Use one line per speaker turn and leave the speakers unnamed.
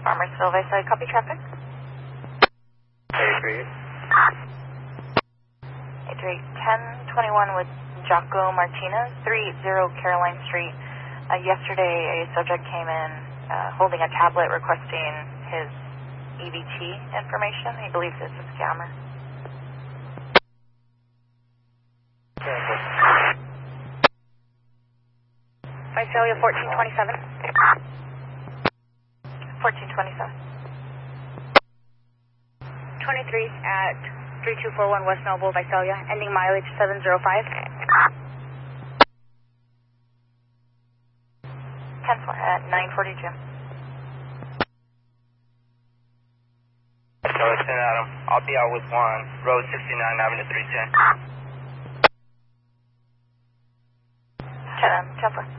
Farmersville, Visalia, copy traffic.
33.
1021 with Jaco Martinez, 380 Caroline Street. Yesterday, a subject came in holding a tablet requesting his EBT information. He believes it's a scammer. Visalia 1427. 1427. 23 at 3241 West Noble, Visalia, ending mileage 705. 10 at 942.
So it's 10 Adam. I'll be out with Juan, Road 69, Avenue 310.
10 4.